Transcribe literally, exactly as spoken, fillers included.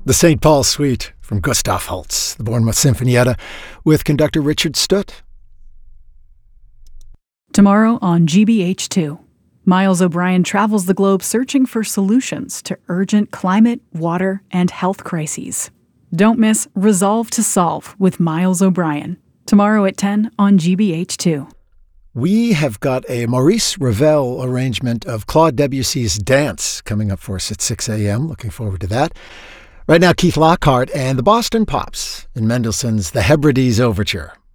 The Saint Paul Suite from Gustav Holst, the Bournemouth Sinfonietta, with conductor Richard Stutt. Tomorrow on G B H two, Miles O'Brien travels the globe searching for solutions to urgent climate, water, and health crises. Don't miss Resolve to Solve with Miles O'Brien, tomorrow at ten on G B H two. We have got a Maurice Ravel arrangement of Claude Debussy's Dance coming up for us at six a.m. Looking forward to that. Right now, Keith Lockhart and the Boston Pops in Mendelssohn's The Hebrides Overture.